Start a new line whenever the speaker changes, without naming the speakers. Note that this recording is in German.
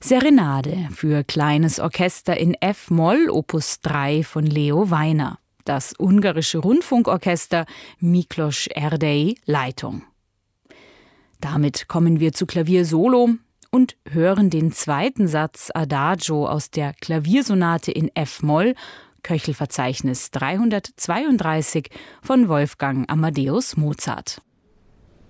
Serenade für kleines Orchester in F-Moll, Opus 3 von Leo Weiner. Das ungarische Rundfunkorchester Miklos Erdei Leitung. Damit kommen wir zu Klaviersolo und hören den zweiten Satz Adagio aus der Klaviersonate in F-Moll, Köchelverzeichnis 332 von Wolfgang Amadeus Mozart.